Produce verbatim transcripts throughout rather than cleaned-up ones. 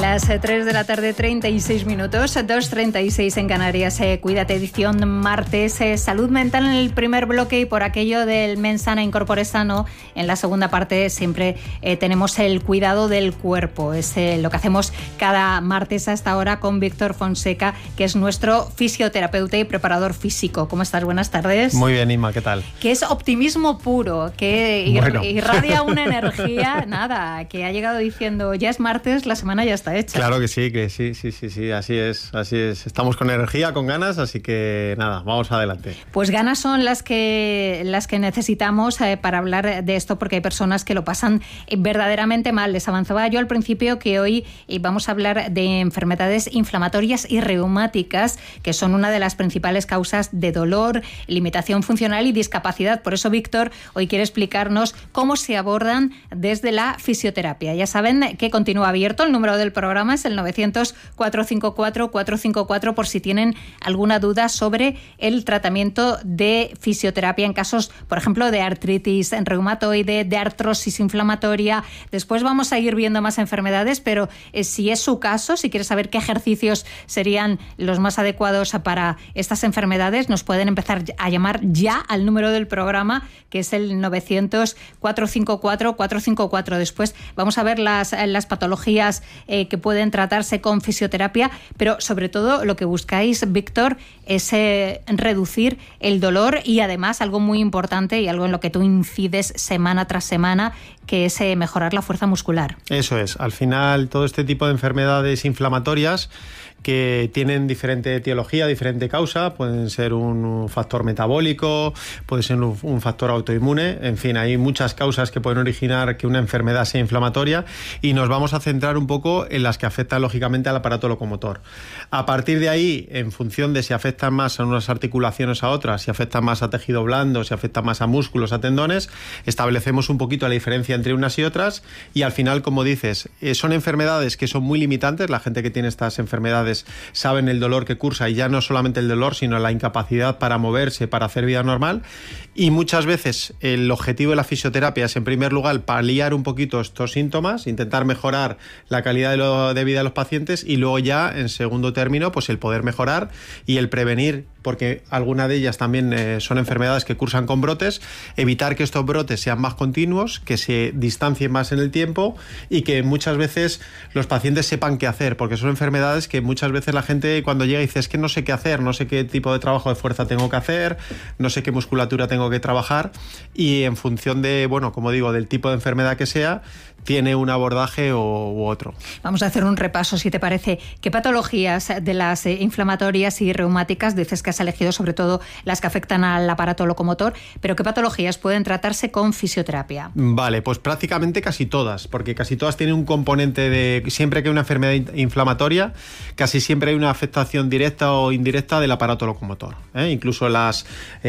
Las tres de la tarde, treinta y seis minutos, dos treinta y seis en Canarias. Eh, Cuídate, edición martes. Eh, salud mental en el primer bloque y por aquello del mens sana in corpore sano, en la segunda parte siempre eh, tenemos el cuidado del cuerpo. Es eh, lo que hacemos cada martes hasta ahora con Víctor Fonseca, que es nuestro fisioterapeuta y preparador físico. ¿Cómo estás? Buenas tardes. Muy bien, Inma, ¿qué tal? Que es optimismo puro, que ir, bueno. irradia una energía, nada, que ha llegado diciendo, ya es martes, la semana ya está hecha. Claro que sí, que sí, sí, sí, sí, así es, así es. Estamos con energía, con ganas, así que nada, vamos adelante. Pues ganas son las que las que necesitamos eh, para hablar de esto, porque hay personas que lo pasan verdaderamente mal. Les avanzaba yo al principio que hoy vamos a hablar de enfermedades inflamatorias y reumáticas, que son una de las principales causas de dolor, limitación funcional y discapacidad. Por eso, Víctor, hoy quiere explicarnos cómo se abordan desde la fisioterapia. Ya saben que continúa abierto el número del programa, es el novecientos, cuatrocientos cincuenta y cuatro, cuatrocientos cincuenta y cuatro, por si tienen alguna duda sobre el tratamiento de fisioterapia en casos, por ejemplo, de artritis reumatoide, de artrosis inflamatoria. Después vamos a ir viendo más enfermedades, pero eh, si es su caso, si quiere saber qué ejercicios serían los más adecuados para estas enfermedades, nos pueden empezar a llamar ya al número del programa, que es el novecientos, cuatrocientos cincuenta y cuatro, cuatrocientos cincuenta y cuatro. Después vamos a ver las, las patologías eh, que pueden tratarse con fisioterapia, pero sobre todo lo que buscáis, Víctor, es eh, reducir el dolor y además algo muy importante y algo en lo que tú incides semana tras semana, que es eh, mejorar la fuerza muscular. Eso es, al final todo este tipo de enfermedades inflamatorias que tienen diferente etiología, diferente causa, pueden ser un factor metabólico, puede ser un, un factor autoinmune, en fin, hay muchas causas que pueden originar que una enfermedad sea inflamatoria y nos vamos a centrar un poco en las que afectan lógicamente al aparato locomotor. A partir de ahí, en función de si afectan más a unas articulaciones a otras, si afectan más a tejido blando, si afectan más a músculos, a tendones, establecemos un poquito la diferencia entre unas y otras y al final, como dices, eh, son enfermedades que son muy limitantes. La gente que tiene estas enfermedades saben el dolor que cursa y ya no solamente el dolor, sino la incapacidad para moverse, para hacer vida normal, y muchas veces el objetivo de la fisioterapia es en primer lugar paliar un poquito estos síntomas, intentar mejorar la calidad de, lo, de vida de los pacientes y luego ya en segundo término pues el poder mejorar y el prevenir, porque algunas de ellas también eh, son enfermedades que cursan con brotes, evitar que estos brotes sean más continuos, que se distancien más en el tiempo y que muchas veces los pacientes sepan qué hacer, porque son enfermedades que muchas veces la gente cuando llega dice es que no sé qué hacer, no sé qué tipo de trabajo de fuerza tengo que hacer, no sé qué musculatura tengo que trabajar y en función de, bueno, como digo, del tipo de enfermedad que sea, tiene un abordaje o, u otro. Vamos a hacer un repaso, si te parece. ¿Qué patologías de las eh, inflamatorias y reumáticas, dices que has elegido sobre todo las que afectan al aparato locomotor, pero qué patologías pueden tratarse con fisioterapia? Vale, pues prácticamente casi todas, porque casi todas tienen un componente de, siempre que hay una enfermedad inflamatoria, casi siempre hay una afectación directa o indirecta del aparato locomotor, ¿eh? Incluso las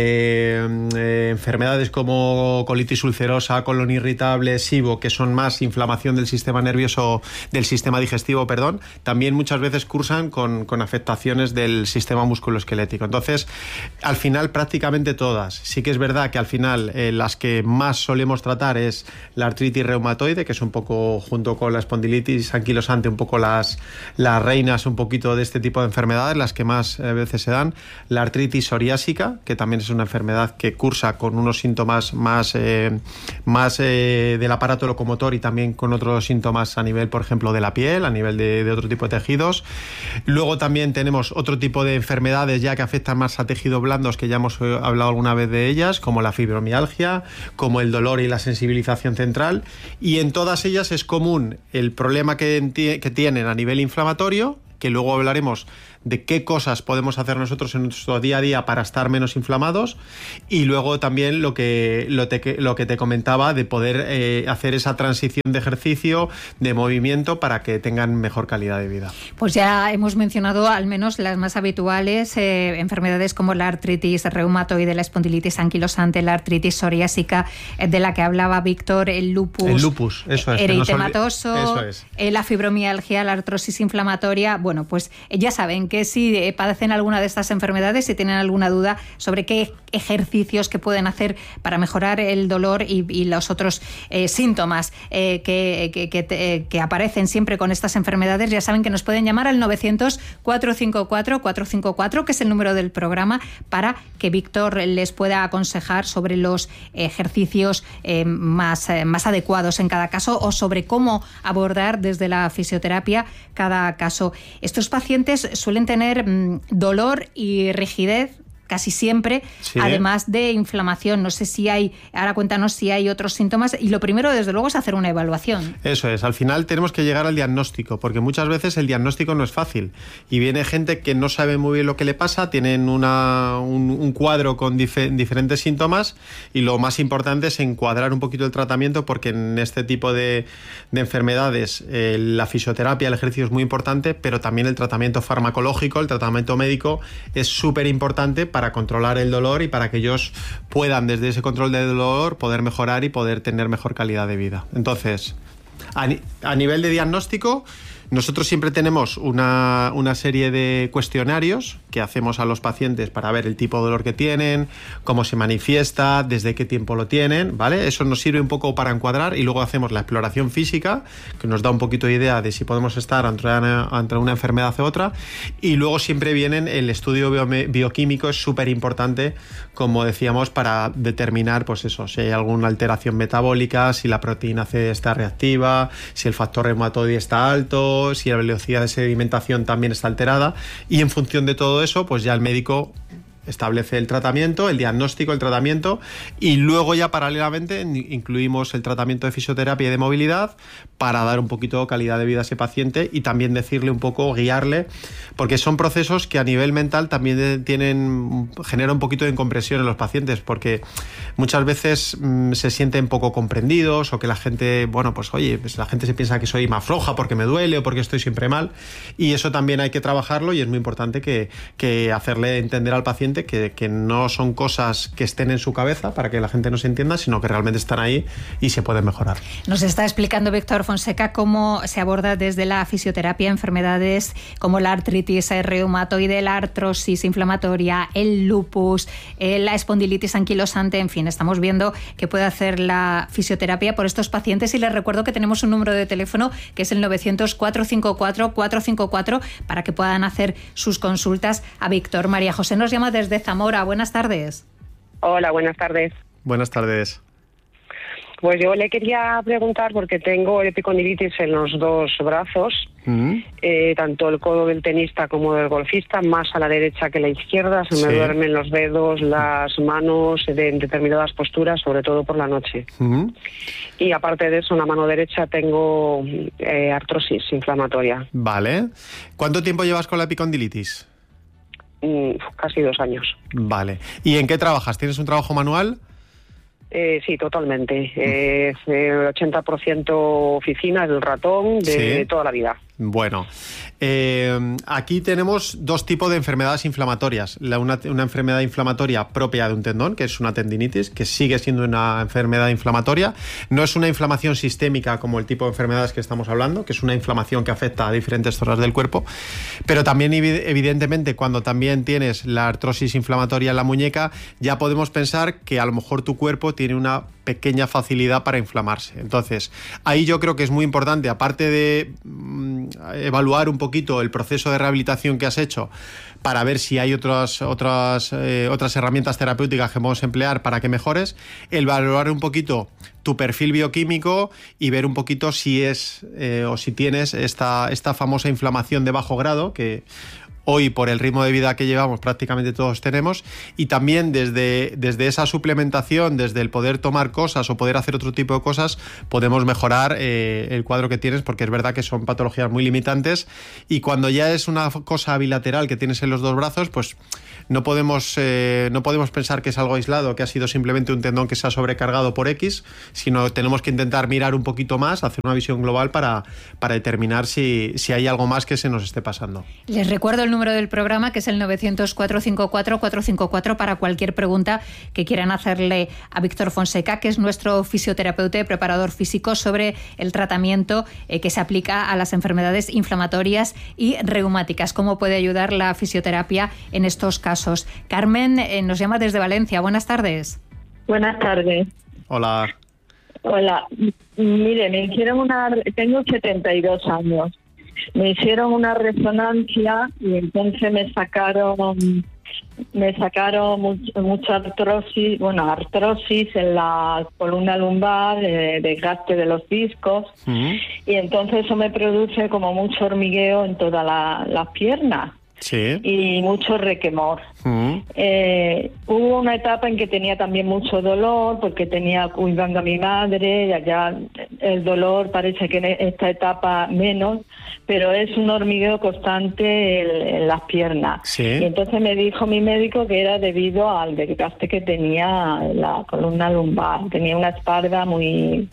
eh, eh, enfermedades como colitis ulcerosa, colon irritable, SIBO, que son más inflamación del sistema nervioso, del sistema digestivo, perdón, también muchas veces cursan con, con afectaciones del sistema musculoesquelético. Entonces, al final prácticamente todas. Sí que es verdad que al final eh, las que más solemos tratar es la artritis reumatoide, que es un poco, junto con la espondilitis anquilosante, un poco las, las reinas un poquito de este tipo de enfermedades, las que más eh, veces se dan. La artritis psoriásica, que también es una enfermedad que cursa con unos síntomas más, eh, más eh, del aparato locomotor y también también con otros síntomas a nivel, por ejemplo, de la piel, a nivel de, de otro tipo de tejidos. Luego también tenemos otro tipo de enfermedades ya que afectan más a tejidos blandos, que ya hemos hablado alguna vez de ellas, como la fibromialgia, como el dolor y la sensibilización central. Y en todas ellas es común el problema que, que tienen a nivel inflamatorio, que luego hablaremos de qué cosas podemos hacer nosotros en nuestro día a día para estar menos inflamados, y luego también lo que, lo te, lo que te comentaba de poder eh, hacer esa transición de ejercicio, de movimiento, para que tengan mejor calidad de vida. Pues ya hemos mencionado al menos las más habituales, eh, enfermedades como la artritis reumatoide, la espondilitis anquilosante, la artritis psoriásica, eh, de la que hablaba Víctor, el lupus, el lupus eso es, eritematoso, eso es. Eh, la fibromialgia, la artrosis inflamatoria. Bueno, bueno, pues ya saben que si padecen alguna de estas enfermedades, si tienen alguna duda sobre qué ejercicios que pueden hacer para mejorar el dolor y, y los otros eh, síntomas eh, que, que, que, eh, que aparecen siempre con estas enfermedades, ya saben que nos pueden llamar al novecientos, cuatrocientos cincuenta y cuatro, cuatrocientos cincuenta y cuatro, que es el número del programa, para que Víctor les pueda aconsejar sobre los ejercicios eh, más, eh, más adecuados en cada caso, o sobre cómo abordar desde la fisioterapia cada caso. Estos pacientes suelen tener mmm, dolor y rigidez casi siempre, sí, además de inflamación. No sé si hay, ahora cuéntanos si hay otros síntomas, y lo primero, desde luego, es hacer una evaluación. Eso es, al final tenemos que llegar al diagnóstico, porque muchas veces el diagnóstico no es fácil, y viene gente que no sabe muy bien lo que le pasa, tienen una, un, un cuadro con dif- diferentes síntomas, y lo más importante es encuadrar un poquito el tratamiento, porque en este tipo de, de enfermedades eh, la fisioterapia, el ejercicio es muy importante, pero también el tratamiento farmacológico, el tratamiento médico es súper importante para para controlar el dolor y para que ellos puedan, desde ese control del dolor, poder mejorar y poder tener mejor calidad de vida. Entonces, a, ni- a nivel de diagnóstico, nosotros siempre tenemos una, una serie de cuestionarios que hacemos a los pacientes para ver el tipo de dolor que tienen, cómo se manifiesta, desde qué tiempo lo tienen, ¿vale? Eso nos sirve un poco para encuadrar, y luego hacemos la exploración física, que nos da un poquito de idea de si podemos estar ante una, ante una enfermedad u otra, y luego siempre vienen el estudio bio, bioquímico, es súper importante, como decíamos, para determinar, pues eso, si hay alguna alteración metabólica, si la proteína C está reactiva, si el factor reumatoide está alto, si la velocidad de sedimentación también está alterada, y en función de todo eso, pues ya el médico establece el tratamiento, el diagnóstico, el tratamiento, y luego ya paralelamente incluimos el tratamiento de fisioterapia y de movilidad para dar un poquito de calidad de vida a ese paciente, y también decirle un poco, guiarle, porque son procesos que a nivel mental también tienen, genera un poquito de incompresión en los pacientes, porque muchas veces mmm, se sienten poco comprendidos, o que la gente, bueno, pues oye, pues la gente se piensa que soy más floja porque me duele o porque estoy siempre mal, y eso también hay que trabajarlo, y es muy importante que, que hacerle entender al paciente Que, que no son cosas que estén en su cabeza para que la gente no se entienda, sino que realmente están ahí y se pueden mejorar. Nos está explicando Víctor Fonseca cómo se aborda desde la fisioterapia enfermedades como la artritis reumatoide, la artrosis inflamatoria, el lupus, eh, la espondilitis anquilosante, en fin, estamos viendo que puede hacer la fisioterapia por estos pacientes, y les recuerdo que tenemos un número de teléfono que es el novecientos, cuatrocientos cincuenta y cuatro, cuatrocientos cincuenta y cuatro para que puedan hacer sus consultas a Víctor. María José nos llama desde Zamora. Buenas tardes. Hola, buenas tardes. Buenas tardes. Pues yo le quería preguntar, porque tengo epicondilitis en los dos brazos, mm. eh, tanto el codo del tenista como del golfista, más a la derecha que a la izquierda. Se sí. me duermen los dedos, las manos, de, en determinadas posturas, sobre todo por la noche. Mm. Y aparte de eso, en la mano derecha tengo eh, artrosis inflamatoria. Vale. ¿Cuánto tiempo llevas con la epicondilitis? Mm, casi dos años. Vale. ¿Y en qué trabajas? ¿Tienes un trabajo manual? Eh, sí, totalmente. Eh, el ochenta por ciento oficina, el ratón de sí. toda la vida. Bueno, eh, aquí tenemos dos tipos de enfermedades inflamatorias. La, una, una enfermedad inflamatoria propia de un tendón, que es una tendinitis, que sigue siendo una enfermedad inflamatoria. No es una inflamación sistémica como el tipo de enfermedades que estamos hablando, que es una inflamación que afecta a diferentes zonas del cuerpo. Pero también, evidentemente, cuando también tienes la artrosis inflamatoria en la muñeca, ya podemos pensar que a lo mejor tu cuerpo tiene una pequeña facilidad para inflamarse. Entonces, ahí yo creo que es muy importante, aparte de mmm, evaluar un poquito el proceso de rehabilitación que has hecho, para ver si hay otras, otras, eh, otras herramientas terapéuticas que podemos emplear para que mejores, evaluar un poquito tu perfil bioquímico y ver un poquito si es eh, o si tienes esta, esta famosa inflamación de bajo grado, que hoy, por el ritmo de vida que llevamos, prácticamente todos tenemos, y también desde, desde esa suplementación, desde el poder tomar cosas o poder hacer otro tipo de cosas, podemos mejorar eh, el cuadro que tienes, porque es verdad que son patologías muy limitantes, y cuando ya es una cosa bilateral que tienes en los dos brazos, pues no podemos, eh, no podemos pensar que es algo aislado, que ha sido simplemente un tendón que se ha sobrecargado por X, sino tenemos que intentar mirar un poquito más, hacer una visión global para, para determinar si, si hay algo más que se nos esté pasando. Les recuerdo el número del programa, que es el novecientos, cuatrocientos cincuenta y cuatro, cuatrocientos cincuenta y cuatro, para cualquier pregunta que quieran hacerle a Víctor Fonseca, que es nuestro fisioterapeuta y preparador físico, sobre el tratamiento eh, que se aplica a las enfermedades inflamatorias y reumáticas. ¿Cómo puede ayudar la fisioterapia en estos casos? Carmen eh, nos llama desde Valencia. Buenas tardes. Buenas tardes. Hola. Hola. Mire, me hicieron una... Tengo setenta y dos años. Me hicieron una resonancia y entonces me sacaron me sacaron much, mucha artrosis, bueno, artrosis en la columna lumbar, de, desgaste de los discos, uh-huh. y entonces eso me produce como mucho hormigueo en todas la, las piernas. Sí. Y mucho requemor. Uh-huh. Eh, hubo una etapa en que tenía también mucho dolor porque tenía cuidando a mi madre, y allá el dolor parece que en esta etapa menos, pero es un hormigueo constante en, en las piernas. Sí. Y entonces me dijo mi médico que era debido al desgaste que tenía en la columna lumbar. Tenía una espalda muy,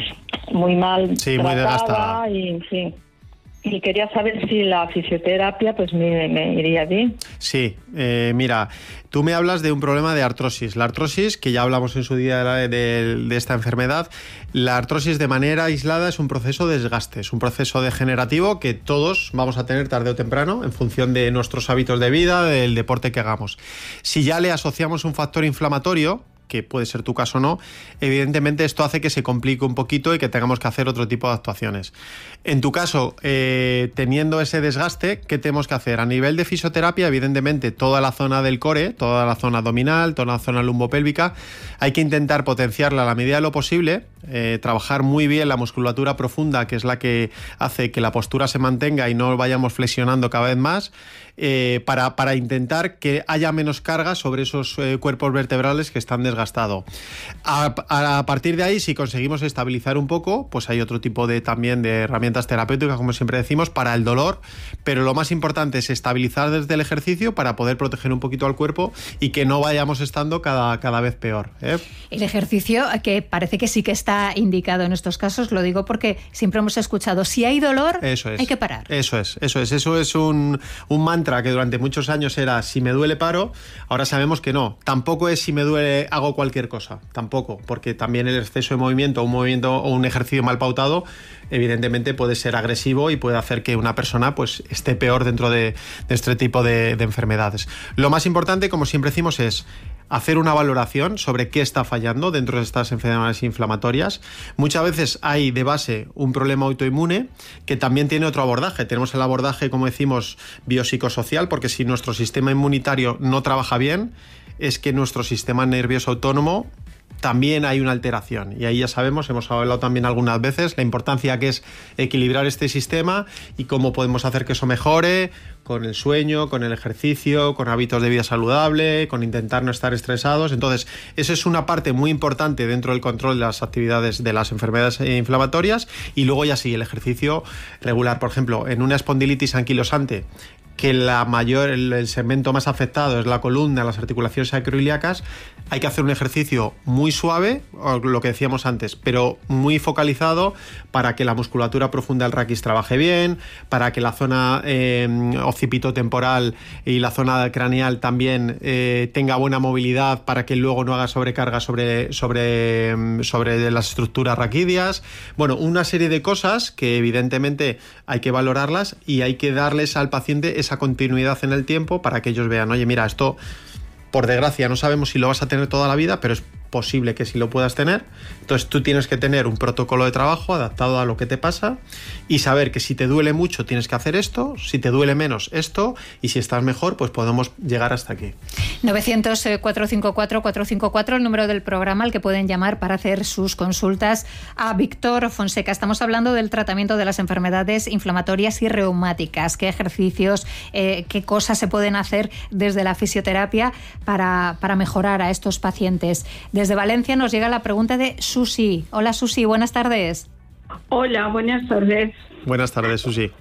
muy mal sí, tratada, muy desgastada. Y en fin. Y quería saber si la fisioterapia pues me, me iría bien. Sí, eh, mira, tú me hablas de un problema de artrosis. La artrosis, que ya hablamos en su día de, de, de esta enfermedad, la artrosis de manera aislada es un proceso de desgaste, es un proceso degenerativo que todos vamos a tener tarde o temprano en función de nuestros hábitos de vida, del deporte que hagamos. Si ya le asociamos un factor inflamatorio, que puede ser tu caso o no, evidentemente esto hace que se complique un poquito y que tengamos que hacer otro tipo de actuaciones. En tu caso, eh, teniendo ese desgaste, ¿qué tenemos que hacer? A nivel de fisioterapia, evidentemente, toda la zona del core, toda la zona abdominal, toda la zona lumbopélvica, hay que intentar potenciarla a la medida de lo posible, eh, trabajar muy bien la musculatura profunda, que es la que hace que la postura se mantenga y no vayamos flexionando cada vez más, eh, para, para intentar que haya menos carga sobre esos eh, cuerpos vertebrales que están desgastados. A, a partir de ahí, si conseguimos estabilizar un poco, pues hay otro tipo de también de herramientas terapéuticas, como siempre decimos, para el dolor, pero lo más importante es estabilizar desde el ejercicio para poder proteger un poquito al cuerpo y que no vayamos estando cada, cada vez peor, ¿eh? El ejercicio, que parece que sí que está indicado en estos casos, lo digo porque siempre hemos escuchado, si hay dolor, eso es, hay que parar. Eso es, eso es, eso es un, un mantra que durante muchos años era, si me duele paro, ahora sabemos que no. Tampoco es si me duele hago cualquier cosa, tampoco, porque también el exceso de movimiento, un movimiento o un ejercicio mal pautado, evidentemente puede ser agresivo y puede hacer que una persona pues esté peor dentro de, de este tipo de, de enfermedades. Lo más importante, como siempre decimos, es hacer una valoración sobre qué está fallando dentro de estas enfermedades inflamatorias. Muchas veces hay de base un problema autoinmune que también tiene otro abordaje. Tenemos el abordaje, como decimos, biopsicosocial, porque si nuestro sistema inmunitario no trabaja bien, es que nuestro sistema nervioso autónomo también hay una alteración, y ahí ya sabemos, hemos hablado también algunas veces, la importancia que es equilibrar este sistema y cómo podemos hacer que eso mejore con el sueño, con el ejercicio, con hábitos de vida saludable, con intentar no estar estresados. Entonces, eso es una parte muy importante dentro del control de las actividades de las enfermedades inflamatorias, y luego ya sí, el ejercicio regular. Por ejemplo, en una espondilitis anquilosante, que la mayor, el, el segmento más afectado es la columna, las articulaciones acroiliacas, hay que hacer un ejercicio muy suave, lo que decíamos antes, pero muy focalizado para que la musculatura profunda del raquis trabaje bien, para que la zona eh, occipitotemporal y la zona craneal también eh, tenga buena movilidad, para que luego no haga sobrecarga sobre, sobre, sobre las estructuras raquídeas. Bueno, una serie de cosas que evidentemente hay que valorarlas y hay que darles al paciente esa continuidad en el tiempo para que ellos vean, oye, mira, esto por desgracia no sabemos si lo vas a tener toda la vida, pero es posible que sí lo puedas tener. Entonces tú tienes que tener un protocolo de trabajo adaptado a lo que te pasa y saber que si te duele mucho tienes que hacer esto, si te duele menos esto, y si estás mejor pues podemos llegar hasta aquí. novecientos, cuatrocientos cincuenta y cuatro, cuatrocientos cincuenta y cuatro, el número del programa al que pueden llamar para hacer sus consultas a Víctor Fonseca. Estamos hablando del tratamiento de las enfermedades inflamatorias y reumáticas. ¿Qué ejercicios, eh, qué cosas se pueden hacer desde la fisioterapia para, para mejorar a estos pacientes? Desde Valencia nos llega la pregunta de Susi. Hola Susi, buenas tardes. Hola, buenas tardes. Buenas tardes, Susi.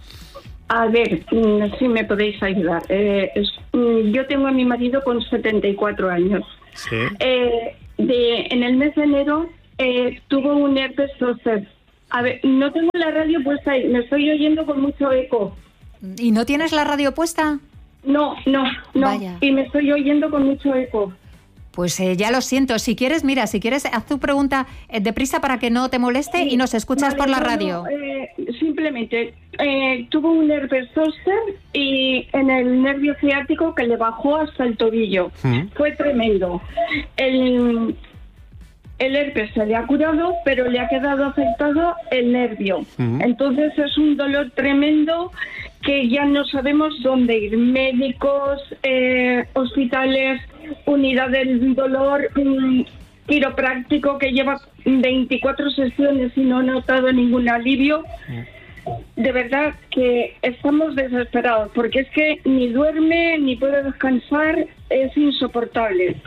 A ver, si me podéis ayudar. Eh, es, yo tengo a mi marido con setenta y cuatro años. Sí. Eh, de, en el mes de enero eh, tuvo un herpes zóster. A ver, no tengo la radio puesta ahí, me estoy oyendo con mucho eco. ¿Y no tienes la radio puesta? No, no, no. Vaya. Y me estoy oyendo con mucho eco. Pues eh, ya lo siento. Si quieres, mira, si quieres, haz tu pregunta eh, deprisa para que no te moleste y nos escuchas Vale, por la no, radio. no, eh, simplemente, eh, tuvo un herpes zóster y en el nervio ciático que le bajó hasta el tobillo. Mm. Fue tremendo. El, el herpes se le ha curado, pero le ha quedado afectado el nervio. Mm. Entonces es un dolor tremendo que ya no sabemos dónde ir. Médicos, eh, hospitales, unidad del dolor, mmm, quiropráctico que lleva veinticuatro sesiones y no ha notado ningún alivio. De verdad que estamos desesperados porque es que ni duerme ni puede descansar, es insoportable.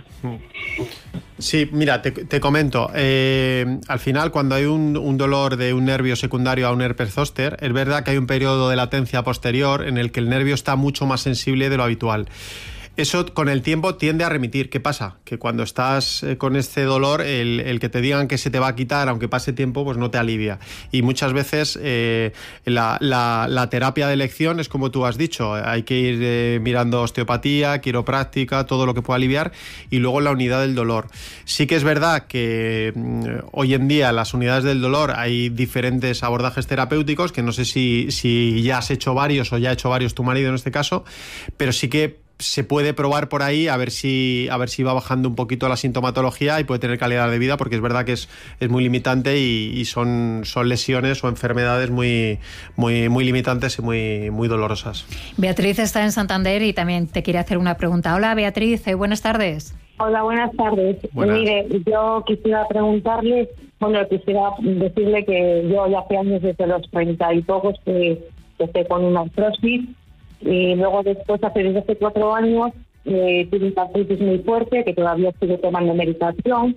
Sí, mira, te, te comento. Eh, al final, cuando hay un, un dolor de un nervio secundario a un herpes zóster, es verdad que hay un periodo de latencia posterior en el que el nervio está mucho más sensible de lo habitual. Eso con el tiempo tiende a remitir. ¿Qué pasa? Que cuando estás eh, con este dolor, el, el que te digan que se te va a quitar, aunque pase tiempo, pues no te alivia. Y muchas veces eh, la, la, la terapia de elección es como tú has dicho. Hay que ir eh, mirando osteopatía, quiropráctica, todo lo que pueda aliviar, y luego la unidad del dolor. Sí que es verdad que mm, hoy en día en las unidades del dolor hay diferentes abordajes terapéuticos, que no sé si, si ya has hecho varios o ya ha hecho varios tu marido en este caso, pero sí que se puede probar por ahí a ver si a ver si va bajando un poquito la sintomatología y puede tener calidad de vida, porque es verdad que es, es muy limitante y, y son, son lesiones o enfermedades muy, muy, muy limitantes y muy, muy dolorosas. Beatriz está en Santander y también te quiere hacer una pregunta. Hola, Beatriz, eh, buenas tardes. Hola, buenas tardes. Buenas. Mire, yo quisiera preguntarle, bueno, quisiera decirle que yo ya hace años, desde los treinta y pocos, que, que estoy con una artrosis. Y luego después, hace desde hace cuatro años, eh, tuve una artritis muy fuerte, que todavía estoy tomando medicación,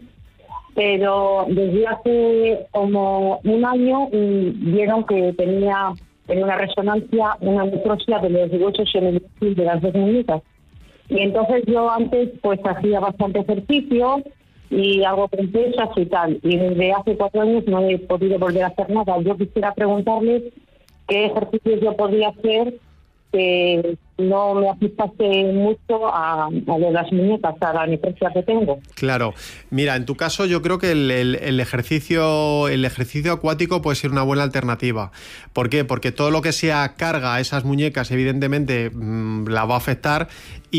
pero desde hace como un año mm, vieron que tenía en una resonancia una necrosia de los huesos seminiles de las dos muñecas. Y entonces yo antes pues hacía bastante ejercicio y hago con pesas y tal, y desde hace cuatro años no he podido volver a hacer nada. Yo quisiera preguntarles qué ejercicios yo podría hacer que no me afectase mucho a, a de las muñecas, a la necrosia que tengo. Claro. Mira, en tu caso yo creo que el, el, el ejercicio el ejercicio acuático puede ser una buena alternativa. ¿Por qué? Porque todo lo que sea carga a esas muñecas, evidentemente, mmm, la va a afectar,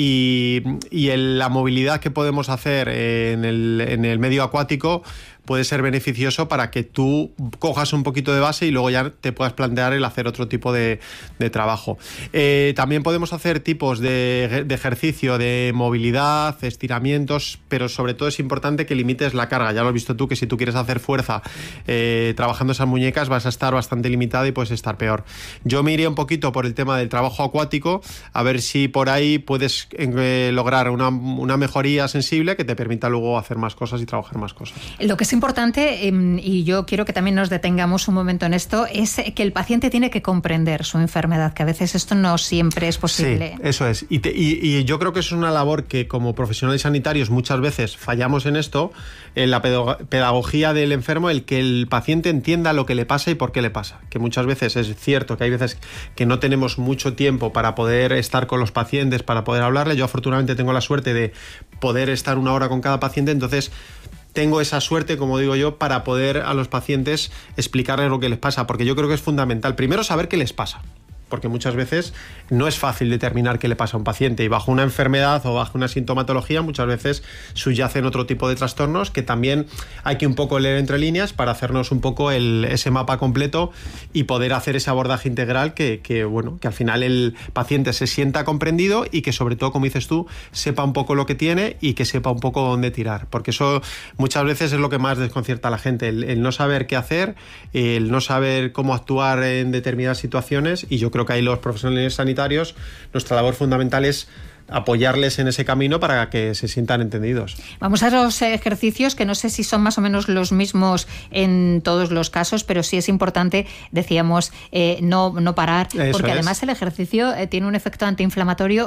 y, y el, la movilidad que podemos hacer en el, en el medio acuático puede ser beneficioso para que tú cojas un poquito de base y luego ya te puedas plantear el hacer otro tipo de, de trabajo. Eh, también podemos hacer tipos de, de ejercicio de movilidad, estiramientos, pero sobre todo es importante que limites la carga. Ya lo has visto tú, que si tú quieres hacer fuerza eh, trabajando esas muñecas vas a estar bastante limitada y puedes estar peor. Yo me iría un poquito por el tema del trabajo acuático, a ver si por ahí puedes eh, lograr una, una mejoría sensible que te permita luego hacer más cosas y trabajar más cosas. Lo que es importante, y yo quiero que también nos detengamos un momento en esto, es que el paciente tiene que comprender su enfermedad, que a veces esto no siempre es posible. Sí, eso es. Y, te, y, y yo creo que eso es una labor que como profesionales sanitarios muchas veces fallamos en esto, en la pedagogía del enfermo, el que el paciente entienda lo que le pasa y por qué le pasa. Que muchas veces es cierto que hay veces que no tenemos mucho tiempo para poder estar con los pacientes, para poder hablarle. Yo afortunadamente tengo la suerte de poder estar una hora con cada paciente, entonces tengo esa suerte, como digo yo, para poder a los pacientes explicarles lo que les pasa, porque yo creo que es fundamental, primero, saber qué les pasa, porque muchas veces no es fácil determinar qué le pasa a un paciente, y bajo una enfermedad o bajo una sintomatología muchas veces subyacen otro tipo de trastornos que también hay que un poco leer entre líneas para hacernos un poco el, ese mapa completo y poder hacer ese abordaje integral que, que, bueno, que al final el paciente se sienta comprendido y que sobre todo, como dices tú, sepa un poco lo que tiene y que sepa un poco dónde tirar, porque eso muchas veces es lo que más desconcierta a la gente, el, el no saber qué hacer, el no saber cómo actuar en determinadas situaciones, y yo creo Creo que ahí los profesionales sanitarios, nuestra labor fundamental es apoyarles en ese camino para que se sientan entendidos. Vamos a los ejercicios, que no sé si son más o menos los mismos en todos los casos, pero sí es importante, decíamos, eh, no, no parar, Eso porque es. además el ejercicio eh, tiene un efecto antiinflamatorio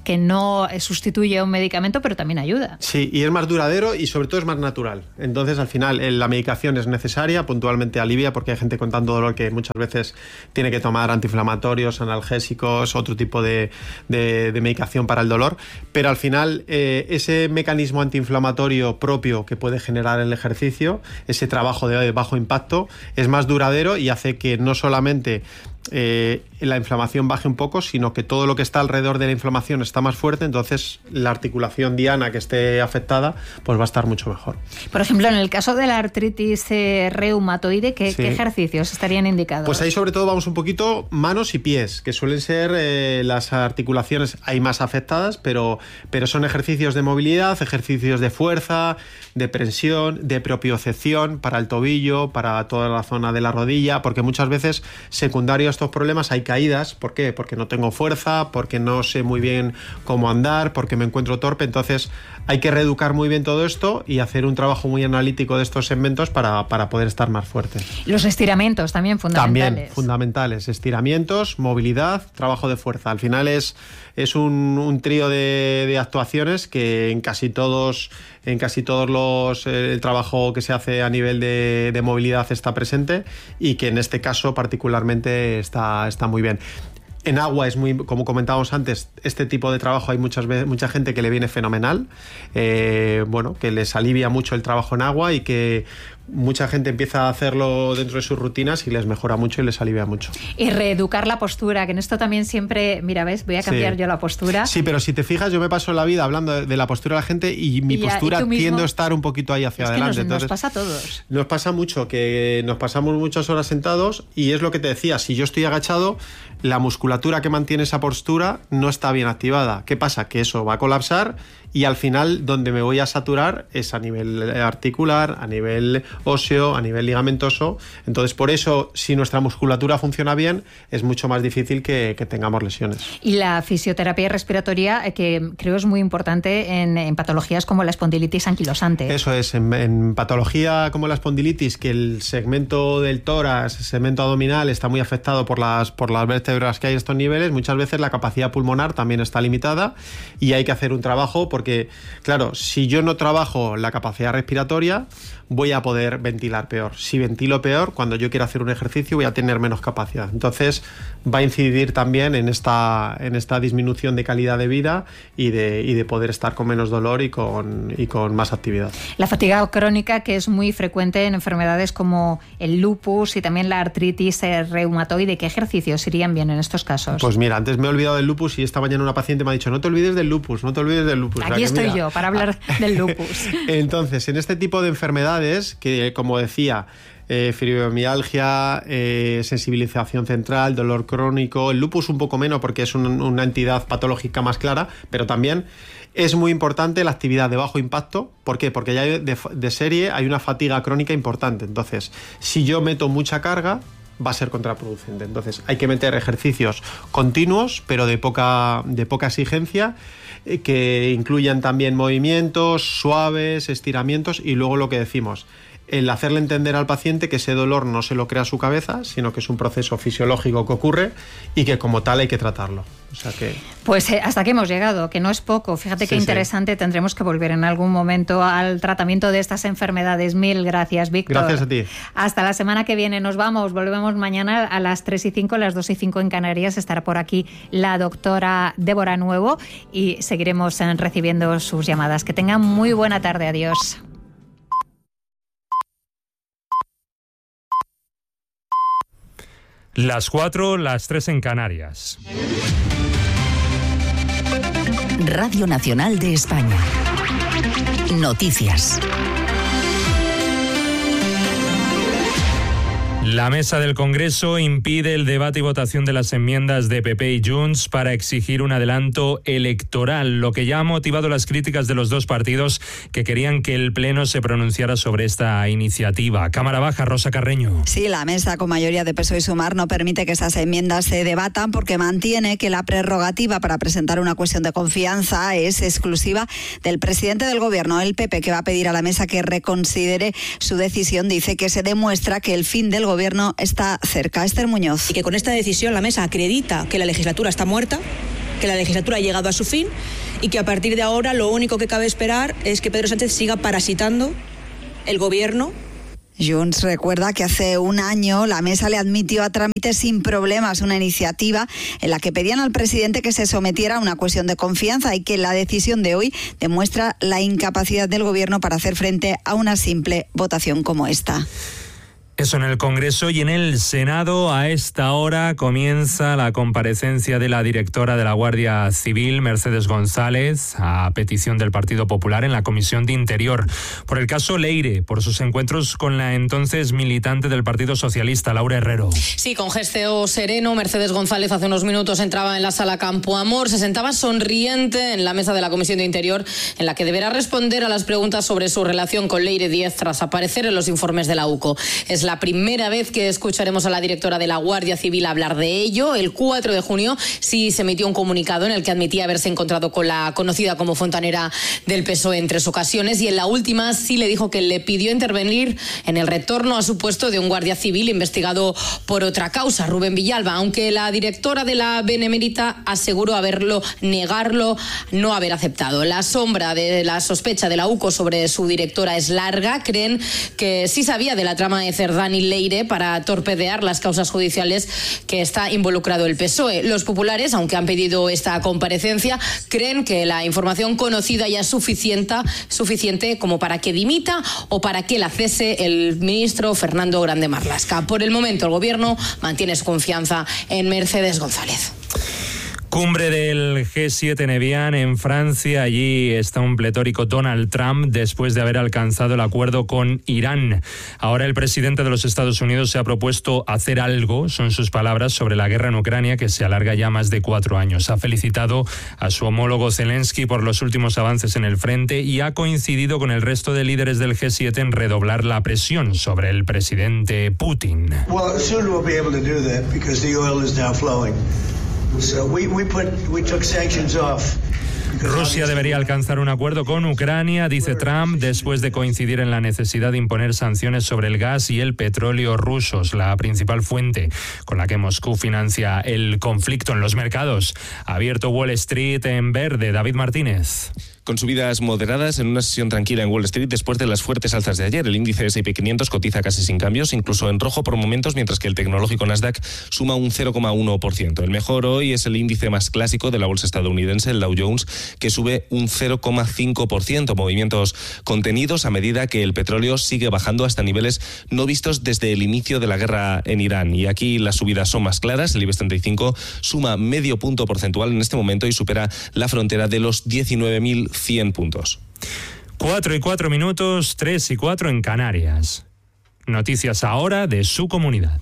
que no sustituye un medicamento, pero también ayuda. Sí, y es más duradero y sobre todo es más natural. Entonces, al final, la medicación es necesaria, puntualmente alivia, porque hay gente con tanto dolor que muchas veces tiene que tomar antiinflamatorios, analgésicos, otro tipo de, de, de medicación para el dolor, pero al final eh, ese mecanismo antiinflamatorio propio que puede generar el ejercicio, ese trabajo de bajo impacto, es más duradero y hace que no solamente Eh, la inflamación baje un poco, sino que todo lo que está alrededor de la inflamación está más fuerte, entonces la articulación diana que esté afectada pues va a estar mucho mejor. Por ejemplo, en el caso de la artritis eh, reumatoide, ¿qué, sí. ¿qué ejercicios estarían indicados? Pues ahí sobre todo vamos un poquito manos y pies, que suelen ser eh, las articulaciones hay más afectadas, pero, pero son ejercicios de movilidad, ejercicios de fuerza, de presión, de propiocepción para el tobillo, para toda la zona de la rodilla, porque muchas veces secundario a estos problemas hay caídas. ¿Por qué? Porque no tengo fuerza, porque no sé muy bien cómo andar, porque me encuentro torpe. Entonces hay que reeducar muy bien todo esto y hacer un trabajo muy analítico de estos segmentos para, para poder estar más fuerte. Los estiramientos también fundamentales. También fundamentales. Estiramientos, movilidad, trabajo de fuerza. Al final es, es un, un trío de, de actuaciones que en casi todos, en casi todos los eh, el trabajo que se hace a nivel de, de movilidad está presente y que en este caso particularmente está, está muy bien. En agua es muy, como comentábamos antes, este tipo de trabajo hay muchas veces, mucha gente que le viene fenomenal, eh, bueno, que les alivia mucho el trabajo en agua y que mucha gente empieza a hacerlo dentro de sus rutinas y les mejora mucho y les alivia mucho. Y reeducar la postura, que en esto también siempre, mira, ¿ves? Voy a cambiar sí. yo la postura. Sí, pero si te fijas, yo me paso la vida hablando de, de la postura de la gente y mi y ya, postura y tiende a estar un poquito ahí hacia es adelante. Que nos, Entonces, nos pasa a todos. Nos pasa mucho, que nos pasamos muchas horas sentados y es lo que te decía, si yo estoy agachado, la musculatura que mantiene esa postura no está bien activada. ¿Qué pasa? Que eso va a colapsar y al final donde me voy a saturar es a nivel articular, a nivel óseo, a nivel ligamentoso. Entonces, por eso, si nuestra musculatura funciona bien, es mucho más difícil que, que tengamos lesiones. Y la fisioterapia respiratoria, que creo es muy importante en, en patologías como la espondilitis anquilosante. Eso es, en, en patología como la espondilitis, que el segmento del tórax, el segmento abdominal está muy afectado por las, por las vértebras que hay en estos niveles, muchas veces la capacidad pulmonar también está limitada y hay que hacer un trabajo porque, claro, si yo no trabajo la capacidad respiratoria, voy a poder ventilar peor. Si ventilo peor, cuando yo quiera hacer un ejercicio voy a tener menos capacidad. Entonces va a incidir también en esta, en esta disminución de calidad de vida y de, y de poder estar con menos dolor y con, y con más actividad. La fatiga crónica, que es muy frecuente en enfermedades como el lupus y también la artritis reumatoide, ¿qué ejercicios irían bien en estos casos? Pues mira, antes me he olvidado del lupus y esta mañana una paciente me ha dicho no te olvides del lupus, no te olvides del lupus. Aquí o sea, estoy mira, yo para hablar del lupus. Entonces, en este tipo de enfermedades, que como decía, eh, fibromialgia, eh, sensibilización central, dolor crónico, el lupus un poco menos porque es un, una entidad patológica más clara, pero también es muy importante la actividad de bajo impacto. ¿Por qué? Porque ya de, de serie hay una fatiga crónica importante. Entonces, si yo meto mucha carga, va a ser contraproducente. Entonces, hay que meter ejercicios continuos, pero de poca, de poca exigencia, eh, que incluyan también movimientos suaves, estiramientos y luego lo que decimos, el hacerle entender al paciente que ese dolor no se lo crea su cabeza, sino que es un proceso fisiológico que ocurre y que como tal hay que tratarlo. O sea que... Pues eh, hasta aquí hemos llegado, que no es poco. Fíjate sí, qué interesante, sí. Tendremos que volver en algún momento al tratamiento de estas enfermedades. Mil gracias, Víctor. Gracias a ti. Hasta la semana que viene. Nos vamos, volvemos mañana a las tres y cinco, las dos y cinco en Canarias. Estará por aquí la doctora Débora Nuevo y seguiremos eh, recibiendo sus llamadas. Que tengan muy buena tarde. Adiós. Las cuatro, las tres en Canarias. Radio Nacional de España. Noticias. La mesa del Congreso impide el debate y votación de las enmiendas de P P y Junts para exigir un adelanto electoral, lo que ya ha motivado las críticas de los dos partidos que querían que el Pleno se pronunciara sobre esta iniciativa. Cámara Baja, Rosa Carreño. Sí, la mesa con mayoría de P S O E y Sumar no permite que esas enmiendas se debatan porque mantiene que la prerrogativa para presentar una cuestión de confianza es exclusiva del presidente del Gobierno. El P P, que va a pedir a la mesa que reconsidere su decisión, dice que se demuestra que el fin del Gobierno Gobierno está cerca. Esther Muñoz. Y que con esta decisión la mesa acredita que la legislatura está muerta, que la legislatura ha llegado a su fin y que a partir de ahora lo único que cabe esperar es que Pedro Sánchez siga parasitando el gobierno. Junts recuerda que hace un año la mesa le admitió a trámite sin problemas una iniciativa en la que pedían al presidente que se sometiera a una cuestión de confianza y que la decisión de hoy demuestra la incapacidad del gobierno para hacer frente a una simple votación como esta. Eso en el Congreso y en el Senado. A esta hora comienza la comparecencia de la directora de la Guardia Civil, Mercedes González, a petición del Partido Popular en la Comisión de Interior, por el caso Leire, por sus encuentros con la entonces militante del Partido Socialista, Laura Herrero. Sí, con gesto sereno, Mercedes González hace unos minutos entraba en la sala Campo Amor, se sentaba sonriente en la mesa de la Comisión de Interior, en la que deberá responder a las preguntas sobre su relación con Leire Díez tras aparecer en los informes de la U C O. Es la primera vez que escucharemos a la directora de la Guardia Civil hablar de ello. El cuatro de junio sí se emitió un comunicado en el que admitía haberse encontrado con la conocida como fontanera del P S O E en tres ocasiones, y en la última sí le dijo que le pidió intervenir en el retorno a su puesto de un guardia civil investigado por otra causa, Rubén Villalba, aunque la directora de la Benemérita aseguró haberlo, negarlo, no haber aceptado. La sombra de la sospecha de la U C O sobre su directora es larga. Creen que sí sabía de la trama de Cerdán y Leire para torpedear las causas judiciales que está involucrado el P S O E. Los populares, aunque han pedido esta comparecencia, creen que la información conocida ya es suficiente, suficiente como para que dimita o para que la cese el ministro Fernando Grande Marlaska. Por el momento, el gobierno mantiene su confianza en Mercedes González. Cumbre del G siete en Evian, en Francia. Allí está un pletórico Donald Trump después de haber alcanzado el acuerdo con Irán. Ahora el presidente de los Estados Unidos se ha propuesto hacer algo, son sus palabras, sobre la guerra en Ucrania, que se alarga ya más de cuatro años. Ha felicitado a su homólogo Zelensky por los últimos avances en el frente y ha coincidido con el resto de líderes del G siete en redoblar la presión sobre el presidente Putin. Well, soon we'll be able to do that because the oil is now flowing. So we, we put, we took sanctions off. Rusia debería alcanzar un acuerdo con Ucrania, dice Trump, después de coincidir en la necesidad de imponer sanciones sobre el gas y el petróleo rusos, la principal fuente con la que Moscú financia el conflicto en los mercados. Ha abierto Wall Street en verde. David Martínez. Con subidas moderadas en una sesión tranquila en Wall Street después de las fuertes alzas de ayer. El índice ese y pe quinientos cotiza casi sin cambios, incluso en rojo por momentos, mientras que el tecnológico Nasdaq suma un cero coma uno por ciento. El mejor hoy es el índice más clásico de la bolsa estadounidense, el Dow Jones, que sube un cero coma cinco por ciento. Movimientos contenidos a medida que el petróleo sigue bajando hasta niveles no vistos desde el inicio de la guerra en Irán. Y aquí las subidas son más claras. El IBEX treinta y cinco suma medio punto porcentual en este momento y supera la frontera de los diecinueve mil cien puntos. Cuatro y cuatro minutos, tres y cuatro en Canarias. Noticias ahora de su comunidad.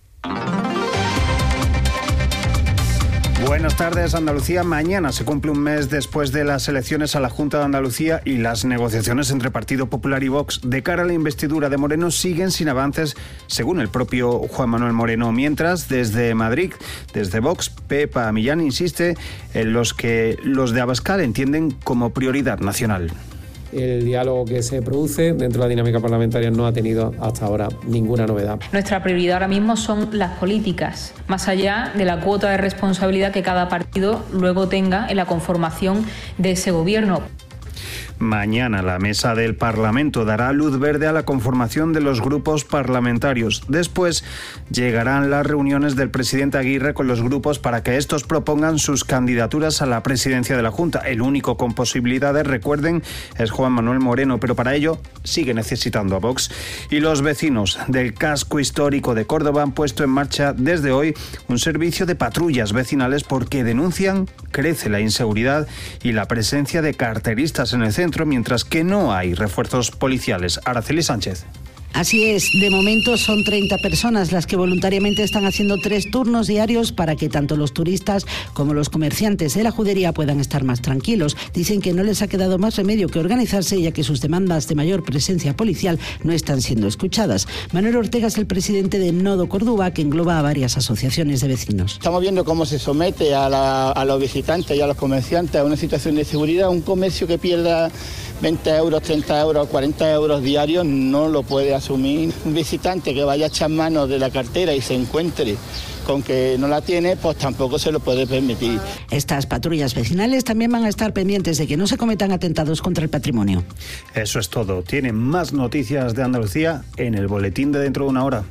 Buenas tardes, Andalucía. Mañana se cumple un mes después de las elecciones a la Junta de Andalucía y las negociaciones entre Partido Popular y Vox de cara a la investidura de Moreno siguen sin avances, según el propio Juan Manuel Moreno. Mientras, desde Madrid, desde Vox, Pepa Millán insiste en los que los de Abascal entienden como prioridad nacional. El diálogo que se produce dentro de la dinámica parlamentaria no ha tenido hasta ahora ninguna novedad. Nuestra prioridad ahora mismo son las políticas, más allá de la cuota de responsabilidad que cada partido luego tenga en la conformación de ese gobierno. Mañana la mesa del Parlamento dará luz verde a la conformación de los grupos parlamentarios. Después llegarán las reuniones del presidente Aguirre con los grupos para que estos propongan sus candidaturas a la presidencia de la Junta. El único con posibilidades, recuerden, es Juan Manuel Moreno, pero para ello sigue necesitando a Vox. Y los vecinos del casco histórico de Córdoba han puesto en marcha desde hoy un servicio de patrullas vecinales porque denuncian crece la inseguridad y la presencia de carteristas en el centro, mientras que no hay refuerzos policiales. Araceli Sánchez. Así es, de momento son treinta personas las que voluntariamente están haciendo tres turnos diarios para que tanto los turistas como los comerciantes de la judería puedan estar más tranquilos. Dicen que no les ha quedado más remedio que organizarse, ya que sus demandas de mayor presencia policial no están siendo escuchadas. Manuel Ortega es el presidente de Nodo Córdoba, que engloba a varias asociaciones de vecinos. Estamos viendo cómo se somete a, la, a los visitantes y a los comerciantes a una situación de seguridad. Un comercio que pierda veinte euros, treinta euros, cuarenta euros diarios no lo puede asumir. Un visitante que vaya a echar mano de la cartera y se encuentre con que no la tiene, pues tampoco se lo puede permitir. Estas patrullas vecinales también van a estar pendientes de que no se cometan atentados contra el patrimonio. Eso es todo. Tienen más noticias de Andalucía en el boletín de dentro de una hora.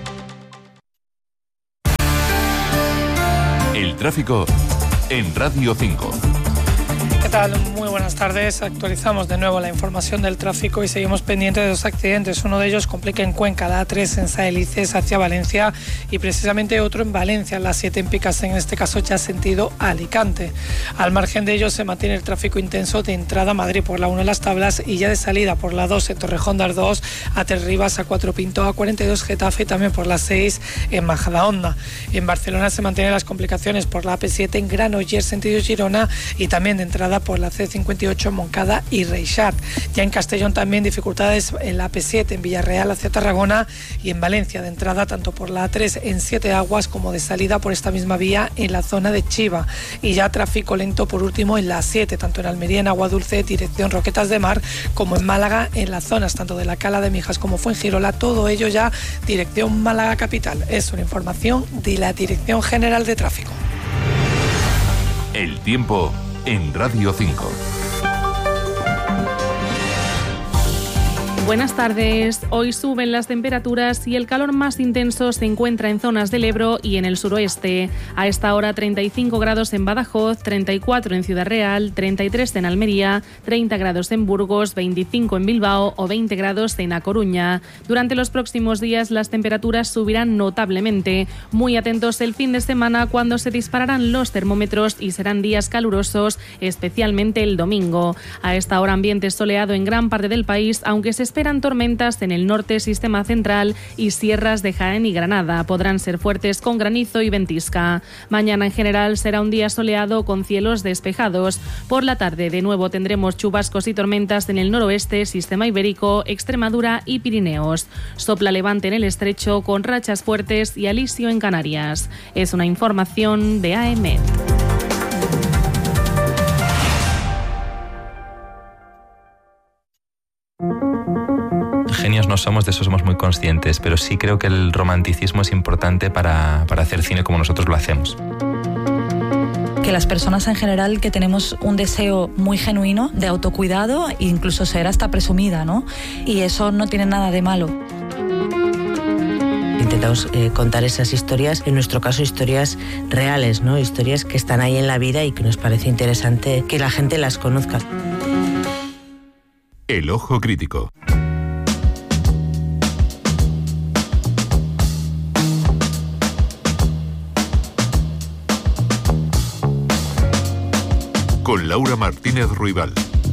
El tráfico en Radio cinco. ¿Qué tal? Muy buenas tardes. Actualizamos de nuevo la información del tráfico y seguimos pendientes de dos accidentes. Uno de ellos complica en Cuenca, la A tres en Saelices hacia Valencia y precisamente otro en Valencia, la siete en Picasen, en este caso ya sentido Alicante. Al margen de ello se mantiene el tráfico intenso de entrada a Madrid por la uno en Las Tablas y ya de salida por la dos en Torrejón de Ardoz, a Tres Rivas, a Cuatro Pinto, a cuarenta y dos Getafe y también por la seis en Majadahonda. En Barcelona se mantienen las complicaciones por la A P siete en Granollers sentido Girona y también de entrada por la C cincuenta y ocho Moncada y Reixat. Ya en Castellón también dificultades en la A P siete en Villarreal hacia Tarragona y en Valencia de entrada tanto por la A tres en Siete Aguas como de salida por esta misma vía en la zona de Chiva. Y ya tráfico lento por último en la siete, tanto en Almería en Aguadulce dirección Roquetas de Mar como en Málaga en las zonas tanto de la Cala de Mijas como Fuengirola, todo ello ya dirección Málaga capital. Es una información de la Dirección General de Tráfico. El tiempo en Radio cinco. Buenas tardes. Hoy suben las temperaturas y el calor más intenso se encuentra en zonas del Ebro y en el suroeste. A esta hora treinta y cinco grados en Badajoz, treinta y cuatro en Ciudad Real, treinta y tres en Almería, treinta grados en Burgos, veinticinco en Bilbao o veinte grados en A Coruña. Durante los próximos días las temperaturas subirán notablemente. Muy atentos el fin de semana cuando se dispararán los termómetros y serán días calurosos, especialmente el domingo. A esta hora ambiente soleado en gran parte del país, aunque se esperan tormentas en el norte, sistema central y sierras de Jaén y Granada. Podrán ser fuertes con granizo y ventisca. Mañana en general será un día soleado con cielos despejados. Por la tarde de nuevo tendremos chubascos y tormentas en el noroeste, sistema ibérico, Extremadura y Pirineos. Sopla levante en el estrecho con rachas fuertes y alisio en Canarias. Es una información de A E M E T. Genios no somos, de eso somos muy conscientes, pero sí creo que el romanticismo es importante para, para hacer cine como nosotros lo hacemos. Que las personas en general que tenemos un deseo muy genuino de autocuidado, incluso ser hasta presumida, ¿no? Y eso no tiene nada de malo. Intentamos eh, contar esas historias, en nuestro caso historias reales, ¿no? Historias que están ahí en la vida y que nos parece interesante que la gente las conozca. El ojo crítico. Con Laura Martínez Ruibal.